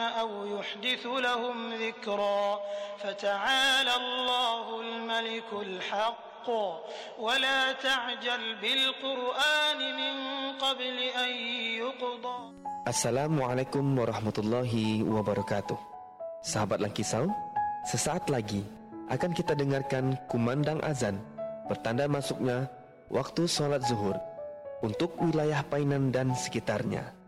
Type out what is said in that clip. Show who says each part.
Speaker 1: أو يحدث لهم ذكرا فتعالى الله الملك الحق ولا تعجل بالقرآن من قبل أن يقضى.
Speaker 2: Assalamualaikum warahmatullahi wabarakatuh. Sahabat Langkisau, sesaat lagi akan kita dengarkan kumandang azan bertanda masuknya waktu sholat zuhur untuk wilayah Painan dan sekitarnya.